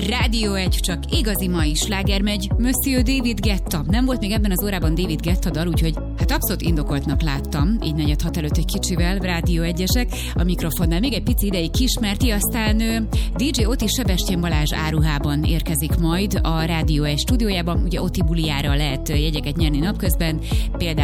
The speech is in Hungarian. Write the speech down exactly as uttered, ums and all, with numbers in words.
Rádió egy, csak igazi mai sláger megy. Monsieur David Guetta. Nem volt még ebben az órában David Guetta dal, úgyhogy hát abszolút indokoltnak láttam, így negyed hat előtt egy kicsivel, Rádió egyesek, a mikrofonnál még egy pici ideig Kismerti, aztán dé dzsé Oti Sebestyén Balázs áruhában érkezik majd a Rádió egy stúdiójában. Ugye Oti bulijára lehet jegyeket nyerni napközben, például